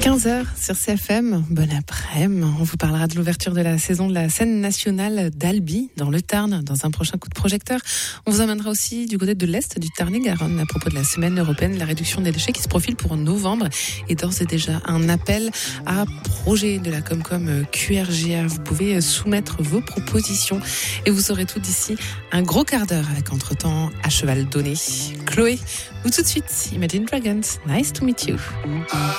15h sur CFM, bon après-midi. On vous parlera de l'ouverture de la saison de la scène nationale d'Albi, dans le Tarn, dans un prochain coup de projecteur. On vous emmènera aussi du côté de l'Est du Tarn-et-Garonne à propos de la semaine européenne de la réduction des déchets qui se profile pour novembre. Et d'ores et déjà un appel à projet de la Comcom QRGA. Vous pouvez soumettre vos propositions et vous aurez tout d'ici un gros quart d'heure avec Entre-temps à cheval donné. Chloé, ou tout de suite, Imagine Dragons, nice to meet you.